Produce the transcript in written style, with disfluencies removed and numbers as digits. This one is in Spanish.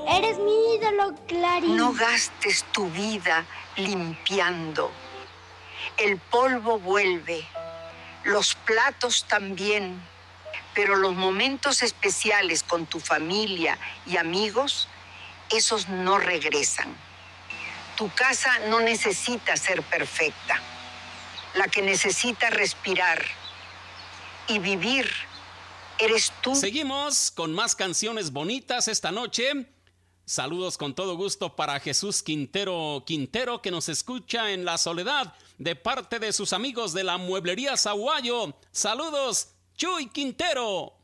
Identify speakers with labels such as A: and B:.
A: Eres mi ídolo, Clarín.
B: No gastes tu vida limpiando. El polvo vuelve, los platos también, pero los momentos especiales con tu familia y amigos, esos no regresan. Tu casa no necesita ser perfecta. La que necesita respirar y vivir eres tú.
C: Seguimos con más canciones bonitas esta noche. Saludos con todo gusto para Jesús Quintero, que nos escucha en La Soledad, de parte de sus amigos de la Mueblería Sahuayo. Saludos, Chuy Quintero.